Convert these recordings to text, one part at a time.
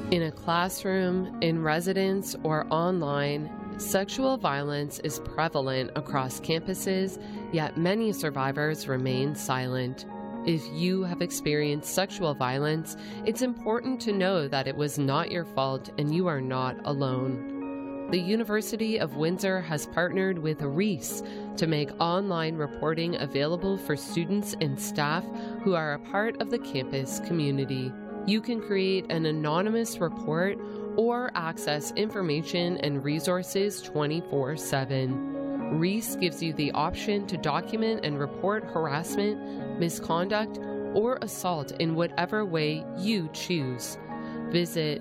In a classroom, in residence, or online, sexual violence is prevalent across campuses, yet many survivors remain silent. If you have experienced sexual violence, it's important to know that it was not your fault and you are not alone. The University of Windsor has partnered with Reese to make online reporting available for students and staff who are a part of the campus community. You can create an anonymous report or access information and resources 24/7. Reese gives you the option to document and report harassment, misconduct, or assault in whatever way you choose. Visit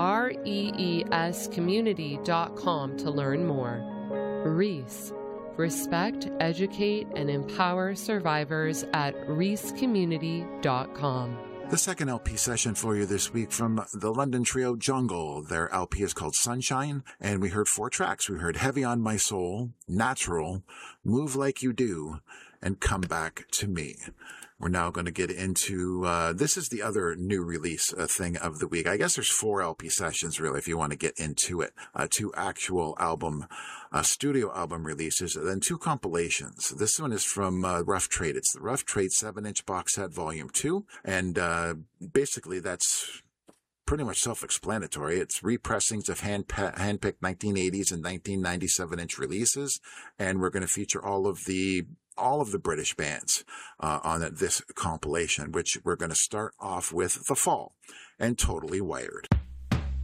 reescommunity.com to learn more. Reese. Respect, educate, and empower survivors at reescommunity.com. The second LP session for you this week from the London trio Jungle. Their LP is called Sunshine, and we heard 4 tracks. We heard Heavy on My Soul, Natural, Move Like You Do, and Come Back to Me. We're now going to get into, this is the other new release thing of the week. I guess there's 4 LP sessions, really, if you want to get into it. 2 actual album, studio album releases, and then 2 compilations. This one is from Rough Trade. It's the Rough Trade 7-inch box set, Volume 2. And basically, that's pretty much self-explanatory. It's repressings of hand-picked 1980s and 1997-inch releases. And we're going to feature all of the British bands on this compilation, which we're going to start off with The Fall and Totally Wired.